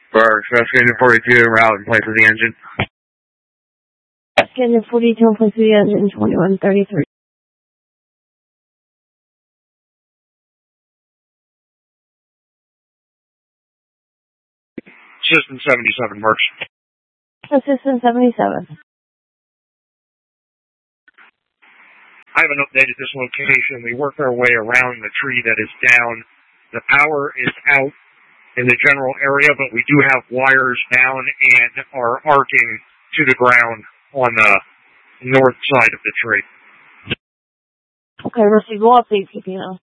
For Scanner 42 en route in place of the engine. Scanner 42 in place of the engine, 2133. System 77 works. System 77. I haven't updated this location. We worked our way around the tree that is down. The power is out in the general area, but we do have wires down and are arcing to the ground on the north side of the tree. Okay, receive. We'll update you,